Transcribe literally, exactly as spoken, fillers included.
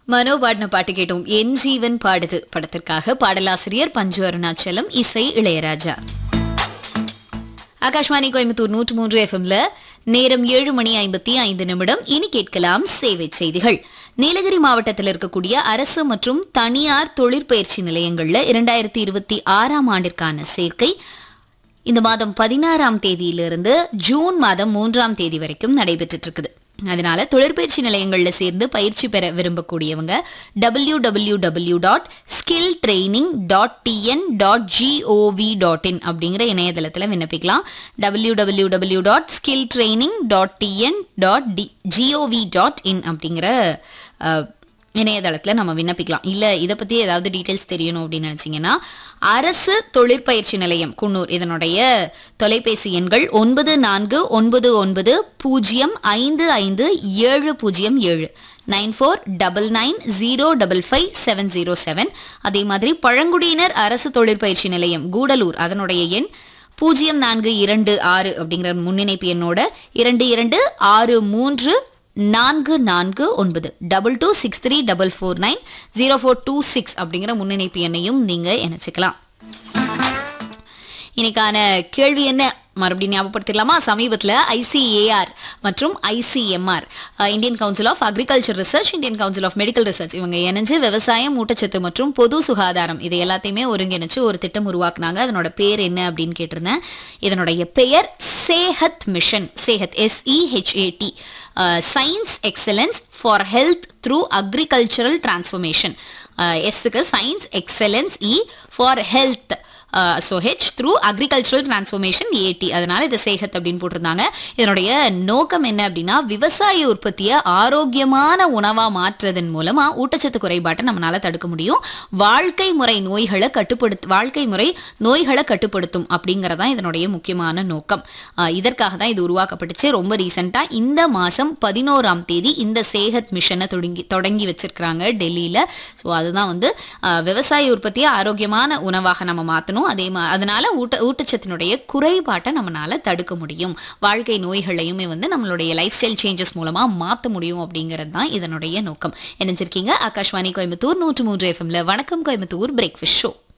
மனோ பாடின பாட்டு கேட்டோம். என் ஜீவன் பாடுது படத்திற்காக. பாடலாசிரியர் பஞ்சு அருணாச்சலம், இசை இளையராஜா. ஆகாஷ்வாணி கோயம்புத்தூர் நூற்று மூன்று எஃப்எம்ல நேரம் ஏழு மணி ஐம்பத்தி ஐந்து நிமிடம். இனி கேட்கலாம் சேவை செய்திகள். நீலகிரி மாவட்டத்தில் இருக்கக்கூடிய அரசு மற்றும் தனியார் தொழிற்பயிற்சி நிலையங்கள்ல இரண்டாயிரத்தி இருபத்தி ஆறாம் ஆண்டிற்கான சேர்க்கை இந்த மாதம் பதினாறாம் தேதியிலிருந்து ஜூன் மாதம் மூன்றாம் தேதி வரைக்கும் நடைபெற்று இருக்குது. அதனால தொழிற்பயிற்சி நிலையங்கள்ல சேர்ந்து பயிற்சி பெற விரும்பக்கூடியவங்க W W W dot skill training dot TN dot gov dot in அப்படிங்கிற இணையதளத்தில் விண்ணப்பிக்கலாம். W W W dot skill training dot TN dot D gov dot in அப்படிங்கிற இணையதளத்தில் நம்ம விண்ணப்பிக்கலாம். இல்லை இதை பற்றி ஏதாவது டீட்டெயில்ஸ் தெரியணும் அப்படின்னு நினச்சிங்கன்னா அரசு தொழிற்பயிற்சி நிலையம் குன்னூர், இதனுடைய தொலைபேசி எண்கள் ஒன்பது நான்கு ஒன்பது ஒன்பது பூஜ்ஜியம் ஐந்து ஐந்து ஏழு பூஜ்ஜியம் ஏழு nine four double nine zero double five seven zero seven. அதே மாதிரி பழங்குடியினர் அரசு தொழிற்பயிற்சி நிலையம் கூடலூர், அதனுடைய எண் பூஜ்ஜியம் நான்கு இரண்டு ஆறு அப்படிங்கிற முன்னிணைப்பு எண்ணோட இரண்டு இரண்டு ஆறு மூன்று நான்கு நான்கு ஒன்பது double two six three double four nine zero four two six அப்படிங்கிற முன்னிணைப்பு எண்ணையும் நீங்க இணைச்சிக்கலாம். இன்னைக்கான கேள்வி என்ன மறுபடியும் ஞாபகப்படுத்திடலாமா? சமீபத்தில் ஐசிஏஆர் மற்றும் ICMR, Indian council of agriculture research, Indian council of medical research, இவங்க இணைஞ்சு விவசாயம், ஊட்டச்சத்து மற்றும் பொது சுகாதாரம் இது எல்லாத்தையுமே ஒருங்கிணைச்சு ஒரு திட்டம் உருவாக்குனாங்க. அதனோட பேர் என்ன அப்படின்னு கேட்டிருந்தேன். இதனுடைய பெயர் Sehat mission. Sehat எஸ்இஹெச்ஏடி, science excellence for health through agricultural transformation. எஸ்க்கு science excellence, E for health, so H through agricultural transformation, ஏடி. அதனால இது சேஹத் அப்படின்னு போட்டிருந்தாங்க. இதனுடைய நோக்கம் என்ன அப்படின்னா விவசாய உற்பத்தியை ஆரோக்கியமான உணவா மாற்றுறதன் மூலமா ஊட்டச்சத்து குறைபாட்டை நம்மளால தடுக்க முடியும். வாழ்க்கை முறை நோய்களை கட்டுப்படுத்து வாழ்க்கை முறை நோய்களை கட்டுப்படுத்தும் அப்படிங்கறதான் இதனுடைய முக்கியமான நோக்கம். இதற்காக தான் இது உருவாக்கப்பட்டுச்சு. ரொம்ப ரீசெண்டா இந்த மாசம் பதினோராம் தேதி இந்த சேஹத் மிஷனை தொடங்கி தொடங்கி வச்சிருக்கிறாங்க டெல்லியில. ஸோ அதுதான் வந்து விவசாய உற்பத்தியை ஆரோக்கியமான உணவாக நம்ம மாற்றணும். அதே அதனால ஊட்ட ஊட்டச்சத்தினுடைய குறைபாட்டை நம்மளால தடுக்க முடியும். வாழ்க்கை நோய்களையுமே வந்து நம்மளுடைய லைஃப் ஸ்டைல் சேஞ்சஸ் மூலமா மாற்ற முடியும் அப்படிங்கிறது தான் இதனுடைய நோக்கம். நினைச்சிருக்கீங்க ஆகாஷ்வாணி கோயம்புத்தூர் நூற்று மூன்று எஃப்எம்ல வணக்கம் கோயம்புத்தூர் பிரேக்ஃபாஸ்ட் ஷோ.